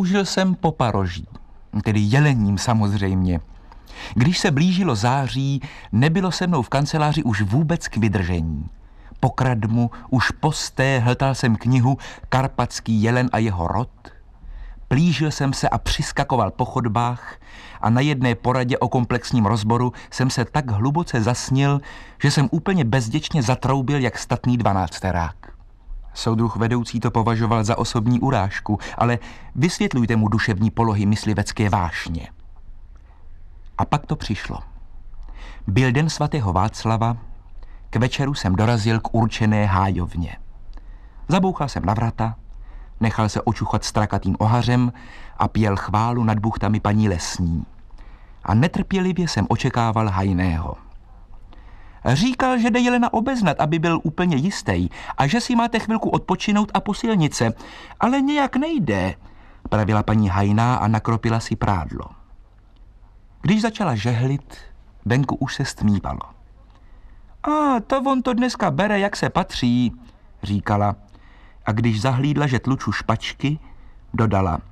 Toužil jsem po paroží, tedy jelením samozřejmě. Když se blížilo září, nebylo se mnou v kanceláři už vůbec k vydržení. Po kradmu, už posté hltal jsem knihu Karpatský jelen a jeho rod. Plížil jsem se a přiskakoval po chodbách a na jedné poradě o komplexním rozboru jsem se tak hluboce zasnil, že jsem úplně bezděčně zatroubil jak statný dvanácterák. Soudruh vedoucí to považoval za osobní urážku, ale vysvětlujte mu duševní polohy myslivecké vášně. A pak to přišlo. Byl den svatého Václava, k večeru jsem dorazil k určené hájovně. Zabouchal jsem na vrata, nechal se očuchat strakatým ohařem a pěl chválu nad buchtami paní lesní. A netrpělivě jsem očekával hajného. Říkal, že jde jelena obeznat, aby byl úplně jistý, a že si máte chvilku odpočinout a posilnit se. Ale nějak nejde, pravila paní hajná a nakropila si prádlo. Když začala žehlit, venku už se stmívalo. A to on to dneska bere, jak se patří, říkala. A když zahlídla, že tluču špačky, dodala.